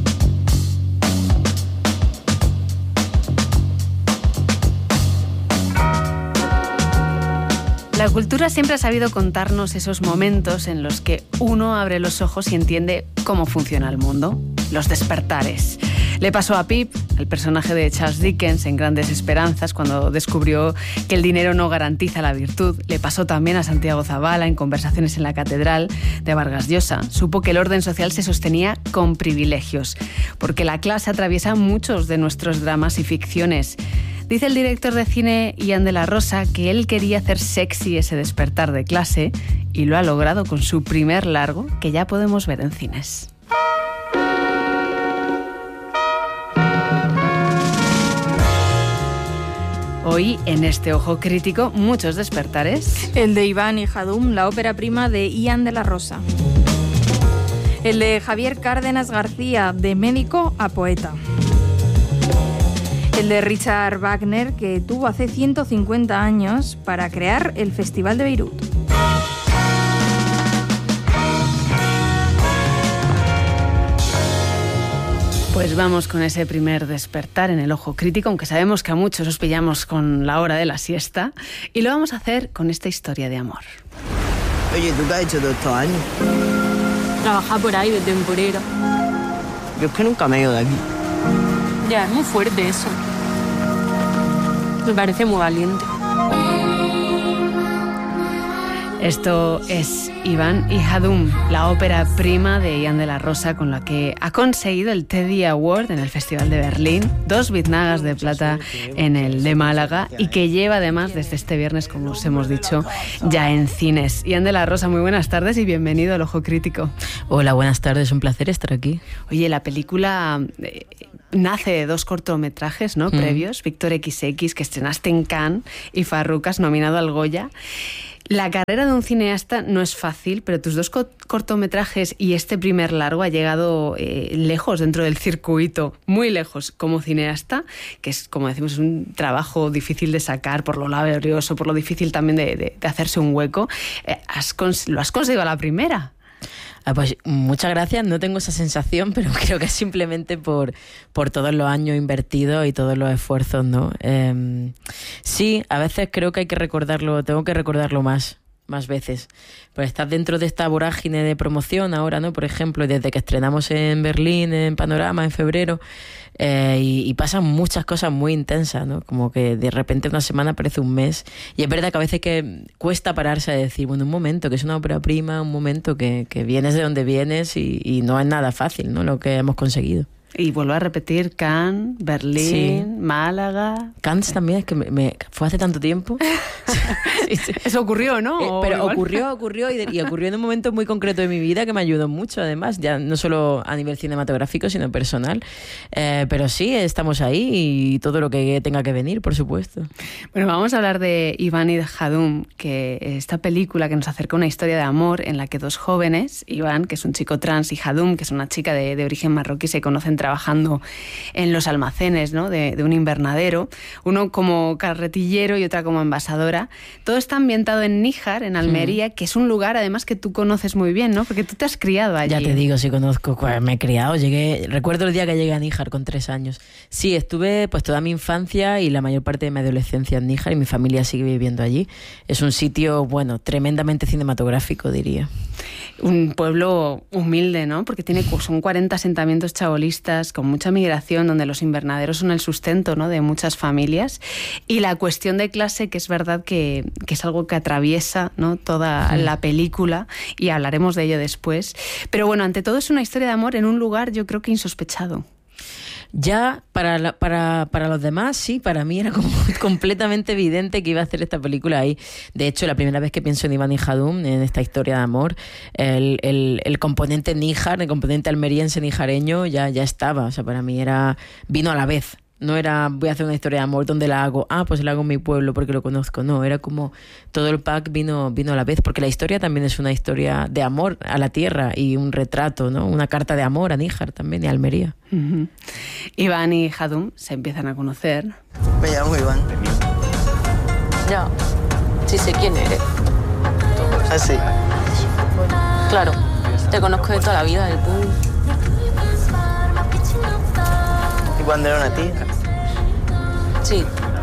La cultura siempre ha sabido contarnos esos momentos en los que uno abre los ojos y entiende cómo funciona el mundo. Los despertares. Le pasó a Pip, el personaje de Charles Dickens en Grandes Esperanzas, cuando descubrió que el dinero no garantiza la virtud. Le pasó también a Santiago Zabala en Conversaciones en la Catedral de Vargas Llosa. Supo que el orden social se sostenía con privilegios, porque la clase atraviesa muchos de nuestros dramas y ficciones. Dice el director de cine Ian de la Rosa que él quería hacer sexy ese despertar de clase y lo ha logrado con su primer largo, que ya podemos ver en cines. Hoy, en este Ojo Crítico, muchos despertares. El de Iván y Jadum, la ópera prima de Ian de la Rosa. El de Javier Cárdenas García, de médico a poeta. El de Richard Wagner, que tuvo hace ciento cincuenta años para crear el Festival de Beirut. Pues vamos con ese primer despertar en el Ojo Crítico, aunque sabemos que a muchos os pillamos con la hora de la siesta, y lo vamos a hacer con esta historia de amor. Oye, ¿tú qué has hecho todos estos años? Trabajar por ahí de temporero. Yo es que nunca me he ido de aquí. Ya, es muy fuerte eso. Me parece muy valiente. Esto es Iván y Hadum, la ópera prima de Ian de la Rosa, con la que ha conseguido el Teddy Award en el Festival de Berlín, dos biznagas de plata en el de Málaga, y que lleva además desde este viernes, como os hemos dicho, ya en cines. Ian de la Rosa, muy buenas tardes y bienvenido al Ojo Crítico. Hola, buenas tardes, un placer estar aquí. Oye, la película eh, nace de dos cortometrajes, ¿no? Mm. previos, Víctor equis equis, que estrenaste en Cannes, y Farrucas, nominado al Goya. La carrera de un cineasta no es fácil, pero tus dos co- cortometrajes y este primer largo ha llegado eh, lejos dentro del circuito, muy lejos como cineasta, que es, como decimos, un trabajo difícil de sacar por lo laborioso, por lo difícil también de, de, de hacerse un hueco. Eh, has cons- lo has conseguido a la primera. Ah, pues muchas gracias, no tengo esa sensación, pero creo que es simplemente por, por todos los años invertidos y todos los esfuerzos, ¿no? Eh, sí, a veces creo que hay que recordarlo, tengo que recordarlo más, más veces. Pues estás dentro de esta vorágine de promoción ahora, ¿no? Por ejemplo, desde que estrenamos en Berlín, en Panorama, en febrero, eh, y, y pasan muchas cosas muy intensas, ¿no? Como que de repente una semana parece un mes. Y es verdad que a veces que cuesta pararse a decir, bueno, un momento, que es una ópera prima, un momento que, que vienes de donde vienes y, y no es nada fácil, ¿no? Lo que hemos conseguido. Y vuelvo a repetir, Cannes, Berlín, sí. Málaga... Cannes también, es que me, me, fue hace tanto tiempo. sí, sí. Eso ocurrió, ¿no? Eh, pero igual? ocurrió, ocurrió y, de, y ocurrió en un momento muy concreto de mi vida que me ayudó mucho, además, ya no solo a nivel cinematográfico, sino personal. Eh, pero sí, estamos ahí y todo lo que tenga que venir, por supuesto. Bueno, vamos a hablar de Iván y de Hadum, que esta película que nos acerca una historia de amor en la que dos jóvenes, Iván, que es un chico trans, y Hadum, que es una chica de, de origen marroquí, se conocen trabajando en los almacenes, ¿no? de, de un invernadero, uno como carretillero y otra como envasadora. Todo está ambientado en Níjar, en Almería, mm. que es un lugar además que tú conoces muy bien, ¿no? Porque tú te has criado allí. Ya te digo, sí conozco, me he criado, llegué, recuerdo el día que llegué a Níjar con tres años. Sí, estuve pues toda mi infancia y la mayor parte de mi adolescencia en Níjar y mi familia sigue viviendo allí. Es un sitio, bueno, tremendamente cinematográfico, diría. Un pueblo humilde, ¿no? Porque tiene, son cuarenta asentamientos chabolistas con mucha migración, donde los invernaderos son el sustento, ¿no? de muchas familias. Y la cuestión de clase, que es verdad que, que es algo que atraviesa, ¿no? toda sí. la película, y hablaremos de ello después. Pero bueno, ante todo es una historia de amor en un lugar, yo creo que insospechado. Ya para, la, para, para los demás, sí, para mí era como completamente evidente que iba a hacer esta película ahí. De hecho, la primera vez que pienso en Iván y Hadum, en esta historia de amor, el, el, el componente níjar, el componente almeriense nijareño ya, ya estaba. O sea, para mí era vino a la vez. No era, voy a hacer una historia de amor donde la hago, ah, pues la hago en mi pueblo porque lo conozco. No, era como todo el pack vino, vino a la vez, porque la historia también es una historia de amor a la tierra y un retrato, ¿no? Una carta de amor a Níjar también y a Almería. Uh-huh. Iván y Hadum se empiezan a conocer. Me llamo Iván. Ya, sí sé quién eres. ¿Ah, sí? Claro, te conozco de toda la vida del pueblo. ¿Cuándo era una tía? Sí.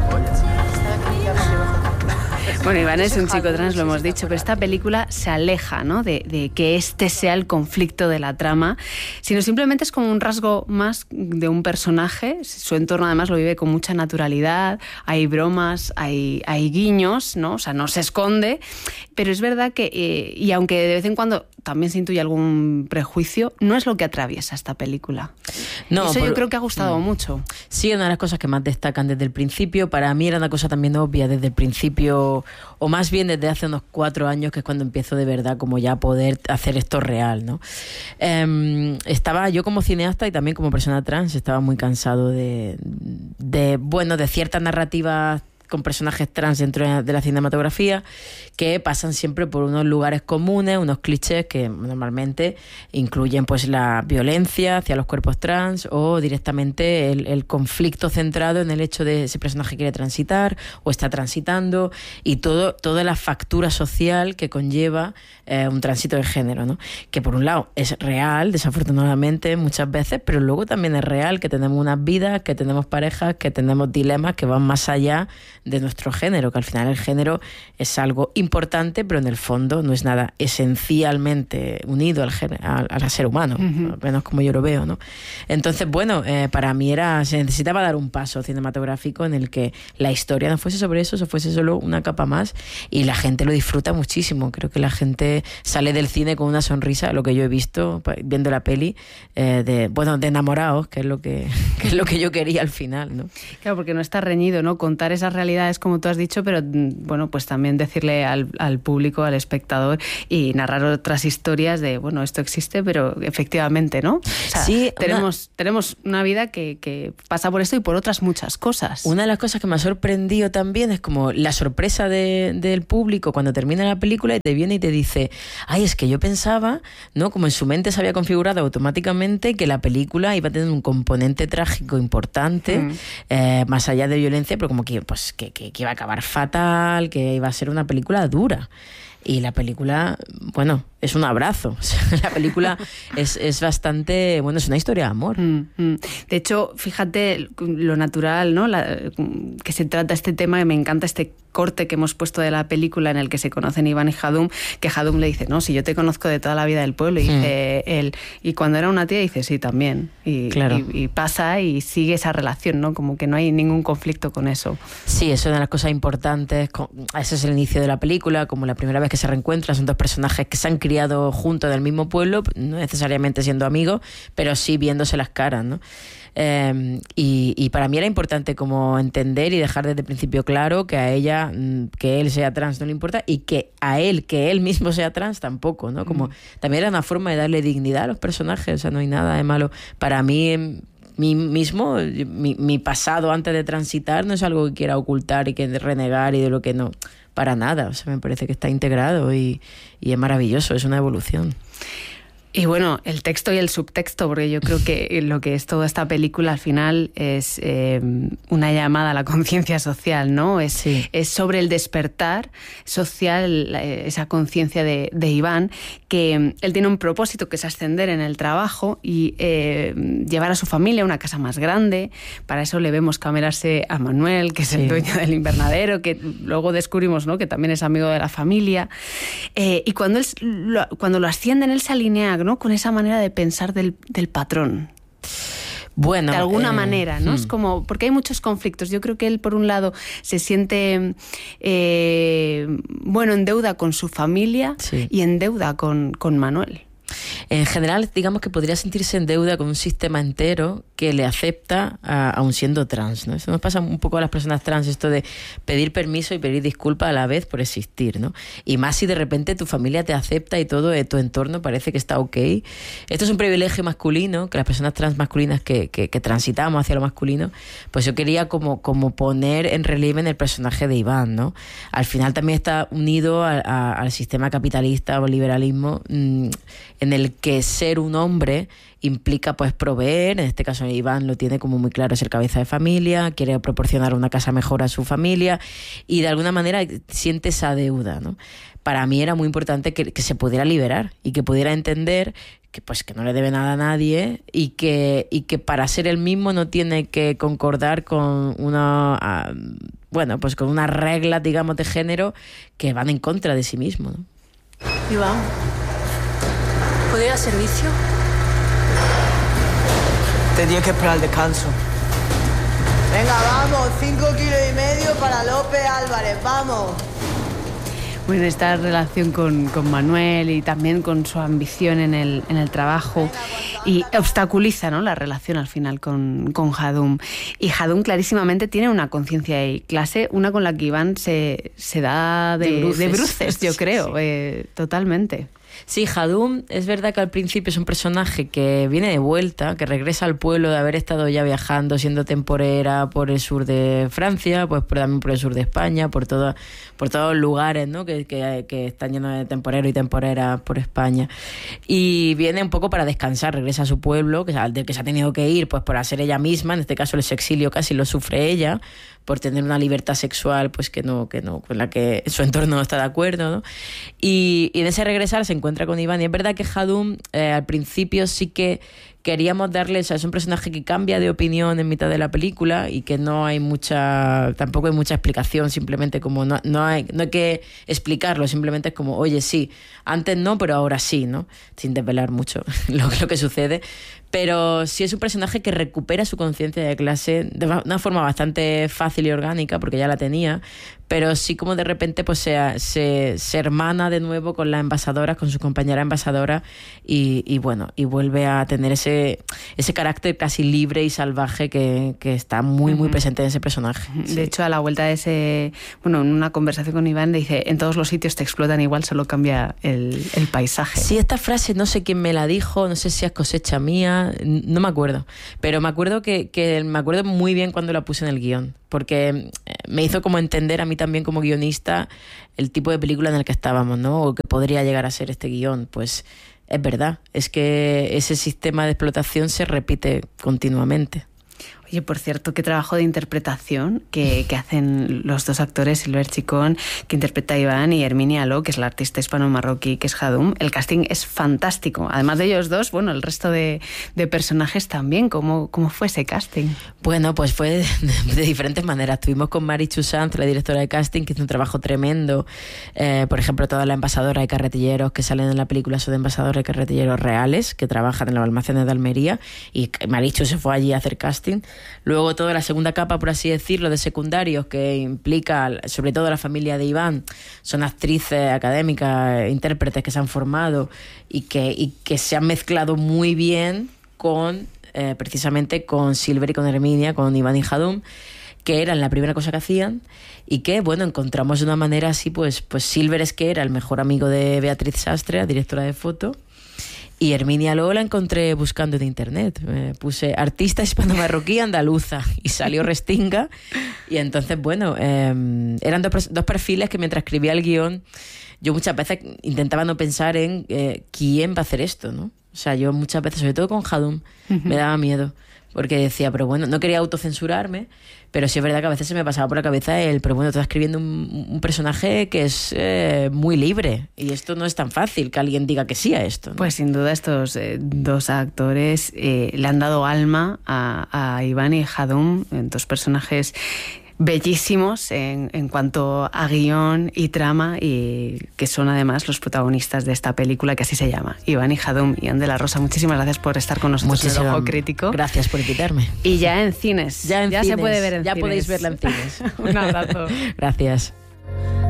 Bueno, Iván es un chico trans, lo hemos dicho, pero esta película se aleja, ¿no? de, de que este sea el conflicto de la trama, sino simplemente es como un rasgo más de un personaje. Su entorno además lo vive con mucha naturalidad, hay bromas, hay, hay guiños, ¿no? O sea, no se esconde, pero es verdad que, eh, y aunque de vez en cuando también se intuye algún prejuicio, no es lo que atraviesa esta película. No, Eso por, yo creo que ha gustado mm, mucho. Sí, una de las cosas que más destacan desde el principio, para mí era una cosa también obvia desde el principio, o más bien desde hace unos cuatro años, que es cuando empiezo de verdad como ya a poder hacer esto real, ¿no? Eh, estaba yo como cineasta y también como persona trans, estaba muy cansado de, de bueno, de ciertas narrativas con personajes trans dentro de la cinematografía que pasan siempre por unos lugares comunes, unos clichés que normalmente incluyen pues la violencia hacia los cuerpos trans o directamente el, el conflicto centrado en el hecho de ese personaje quiere transitar o está transitando y todo, toda la factura social que conlleva eh, un tránsito de género, ¿no? Que por un lado es real, desafortunadamente muchas veces, pero luego también es real que tenemos unas vidas, que tenemos parejas, que tenemos dilemas que van más allá de nuestro género, que al final el género es algo importante, pero en el fondo no es nada esencialmente unido al, al, al ser humano, uh-huh. al menos como yo lo veo, ¿no? Entonces, bueno, eh, para mí era, se necesitaba dar un paso cinematográfico en el que la historia no fuese sobre eso, o fuese solo una capa más, y la gente lo disfruta muchísimo. Creo que la gente sale del cine con una sonrisa, lo que yo he visto viendo la peli, eh, de bueno, de enamorados, que es lo que, que es lo que yo quería al final, ¿no? Claro, porque no está reñido, ¿no? Contar esas realidades como tú has dicho, pero bueno, pues también decirle al, al público, al espectador, y narrar otras historias de, bueno, esto existe, pero efectivamente, ¿no? O sea, sí, tenemos, una... tenemos una vida que, que pasa por esto y por otras muchas cosas. Una de las cosas que me ha sorprendido también es como la sorpresa de, del público cuando termina la película y te viene y te dice, ay, es que yo pensaba, ¿no? Como en su mente se había configurado automáticamente que la película iba a tener un componente trágico importante, mm. eh, más allá de violencia, pero como que, pues, que, que, que iba a acabar fatal, que iba a ser una película dura. Y la película, bueno, es un abrazo. La película es, es bastante, bueno, es una historia de amor. Mm, mm. De hecho, fíjate lo natural, ¿no? La, que se trata este tema, y me encanta este corte que hemos puesto de la película en el que se conocen Iván y Hadum, que Hadum le dice, no, si yo te conozco de toda la vida del pueblo, y dice mm. él, y cuando era una tía dice, sí, también. Y, claro. y, y pasa y sigue esa relación, ¿no? Como que no hay ningún conflicto con eso. Sí, eso es una de las cosas importantes. Ese es el inicio de la película, como la primera vez que se reencuentran, son dos personajes que se han criado juntos en el mismo pueblo, no necesariamente siendo amigos, pero sí viéndose las caras, ¿no? Eh, y, y para mí era importante como entender y dejar desde el principio claro que a ella, que él sea trans no le importa, y que a él, que él mismo sea trans tampoco, ¿no? Como mm. también era una forma de darle dignidad a los personajes, o sea, no hay nada de malo. Para mí mí mismo, mi, mi pasado antes de transitar no es algo que quiera ocultar y que renegar y de lo que no, para nada, o sea, me parece que está integrado y, y es maravilloso, es una evolución. Y bueno, el texto y el subtexto, porque yo creo que lo que es toda esta película al final es eh, una llamada a la conciencia social, ¿no? Es, sí. es sobre el despertar social, esa conciencia de, de Iván, que él tiene un propósito que es ascender en el trabajo y eh, llevar a su familia a una casa más grande. Para eso le vemos camelarse a Manuel, que es sí. el dueño del invernadero, que luego descubrimos, ¿no?, que también es amigo de la familia. Eh, y cuando, él, lo, cuando lo ascienden, él se alinea, ¿no?, con esa manera de pensar del, del patrón. Bueno, de alguna eh, manera, ¿no? Hmm. Es como, porque hay muchos conflictos. Yo creo que él, por un lado, se siente eh, bueno, en deuda con su familia sí. y en deuda con, con Manuel. En general, digamos que podría sentirse en deuda con un sistema entero que le acepta a, aun siendo trans, ¿no? Eso nos pasa un poco a las personas trans, esto de pedir permiso y pedir disculpas a la vez por existir, ¿no? Y más si de repente tu familia te acepta y todo tu entorno parece que está ok. Esto es un privilegio masculino, que las personas trans masculinas que, que, que transitamos hacia lo masculino, pues yo quería como, como poner en relieve en el personaje de Iván, ¿no? Al final también está unido a, a, al sistema capitalista o liberalismo, mmm, en el que ser un hombre implica pues proveer, en este caso Iván lo tiene como muy claro, ser cabeza de familia, quiere proporcionar una casa mejor a su familia y de alguna manera siente esa deuda, ¿no? Para mí era muy importante que, que se pudiera liberar y que pudiera entender que pues que no le debe nada a nadie y que, y que para ser el mismo no tiene que concordar con una uh, bueno, pues con unas reglas, digamos, de género que van en contra de sí mismo, ¿no? Iván, ¿puedo ir a servicio? Tendría que esperar el descanso. Venga, vamos, cinco kilos y medio para López Álvarez, vamos. Bueno, esta relación con, con Manuel y también con su ambición en el, en el trabajo y obstaculiza, ¿no?, la relación al final con, con Hadum. Y Hadum clarísimamente tiene una conciencia de clase, una con la que Iván se, se da de, de, bruces. de bruces, yo creo, sí, sí. Eh, totalmente. Sí, Hadum es verdad que al principio es un personaje que viene de vuelta, que regresa al pueblo de haber estado ya viajando, siendo temporera por el sur de Francia, pues por, también por el sur de España, por, toda, por todos los lugares, ¿no?, que, que, que están llenos de temporeros y temporeras por España. Y viene un poco para descansar, regresa a su pueblo, que, del que se ha tenido que ir pues por hacer ella misma, en este caso el exilio casi lo sufre ella, por tener una libertad sexual pues que no, que no, con la que su entorno no está de acuerdo, ¿no? Y, y en ese regresar se encuentra con Iván y es verdad que Hadum eh, al principio sí que queríamos darle, o sea, es un personaje que cambia de opinión en mitad de la película y que no hay mucha, tampoco hay mucha explicación, simplemente como no, no hay, no hay que explicarlo, simplemente es como, oye, sí, antes no, pero ahora sí, ¿no? Sin desvelar mucho lo, lo que sucede. Pero sí es un personaje que recupera su conciencia de clase de una forma bastante fácil y orgánica, porque ya la tenía, pero sí como de repente pues se, se, se hermana de nuevo con la envasadora, con su compañera envasadora, y, y bueno, y vuelve a tener ese, ese carácter casi libre y salvaje que, que está muy, muy presente en ese personaje. De sí. hecho, a la vuelta de ese, bueno, en una conversación con Iván, le dice, en todos los sitios te explotan igual, solo cambia el, el paisaje. Sí, esta frase no sé quién me la dijo, no sé si es cosecha mía, no me acuerdo, pero me acuerdo que, que me acuerdo muy bien cuando la puse en el guión, porque me hizo como entender a mí también como guionista el tipo de película en el que estábamos, ¿no? O que podría llegar a ser este guión. Pues es verdad, es que ese sistema de explotación se repite continuamente. Oye, por cierto, qué trabajo de interpretación que, que hacen los dos actores, Silver Chicón, que interpreta a Iván, y Herminia Aló, que es la artista hispano-marroquí, que es Hadoum. El casting es fantástico. Además de ellos dos, bueno, el resto de, de personajes también. ¿Cómo, ¿Cómo fue ese casting? Bueno, pues fue de, de, de diferentes maneras. Estuvimos con Mari Chusant, la directora de casting, que hizo un trabajo tremendo. Eh, por ejemplo, toda la envasadora y carretilleros que salen en la película son de envasadores y carretilleros reales, que trabajan en los almacenes de Almería, y Mari Chu se fue allí a hacer casting. Luego toda la segunda capa, por así decirlo, de secundarios, que implica sobre todo la familia de Iván, son actrices académicas, intérpretes que se han formado y que, y que se han mezclado muy bien con eh, precisamente con Silver y con Herminia, con Iván y Hadoum, que eran la primera cosa que hacían, y que, bueno, encontramos de una manera así, pues, pues Silver es que era el mejor amigo de Beatriz Sastre, directora de foto, y Herminia Aló la encontré buscando en internet. Me puse artista hispano-marroquí andaluza y salió Restinga. Y entonces, bueno, eh, eran dos, dos perfiles que mientras escribía el guión, yo muchas veces intentaba no pensar en eh, quién va a hacer esto, ¿no? O sea, yo muchas veces, sobre todo con Hadoum, uh-huh. me daba miedo. Porque decía, pero bueno, no quería autocensurarme, pero sí es verdad que a veces se me pasaba por la cabeza el, pero bueno, estás escribiendo un, un personaje que es eh, muy libre, y esto no es tan fácil que alguien diga que sí a esto, ¿no? Pues sin duda estos eh, dos actores eh, le han dado alma a, a Iván y Hadoum, dos personajes bellísimos en, en cuanto a guión y trama, y que son además los protagonistas de esta película, que así se llama, Iván y Hadoum. Ian de la Rosa, muchísimas gracias por estar con nosotros en El Ojo Crítico. Gracias por invitarme. Y ya en cines. Ya, en ya cines, se puede ver en ya cines. Podéis verla en cines. Un abrazo. Gracias.